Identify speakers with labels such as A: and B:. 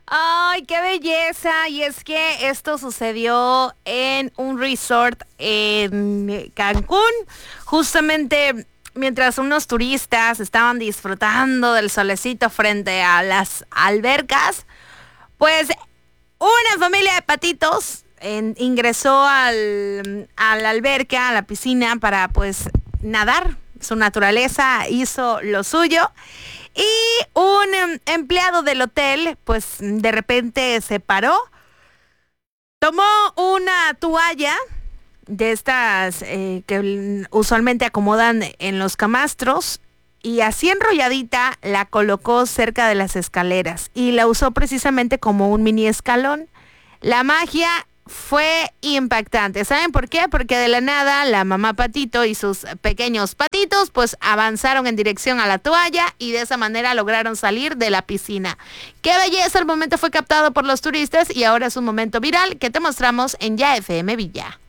A: Ay, qué belleza. Y es que esto sucedió en un resort en Cancún, justamente mientras unos turistas estaban disfrutando del solecito frente a las albercas, pues una familia de patitos ingresó a la alberca, a la piscina, para pues nadar. Su naturaleza hizo lo suyo. Y un empleado del hotel, pues de repente se paró, tomó una toalla de estas que usualmente acomodan en los camastros y así enrolladita la colocó cerca de las escaleras y la usó precisamente como un mini escalón. La magia fue impactante. ¿Saben por qué? Porque de la nada la mamá patito y sus pequeños patitos pues avanzaron en dirección a la toalla y de esa manera lograron salir de la piscina. ¡Qué belleza! El momento fue captado por los turistas y ahora es un momento viral que te mostramos en Ya FM Villa.